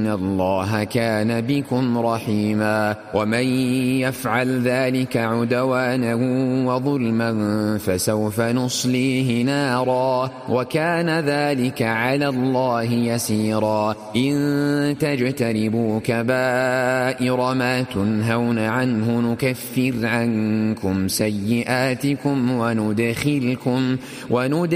إن الله كان بكم رحيما ومن يفعل ذلك عدوانا وظلما فسوف نصليه نارا وكان ذلك على الله يسيرا إن تجتنبوا كبائر ما تنهون عنه نكفر عنكم سيئاتكم وندخلكم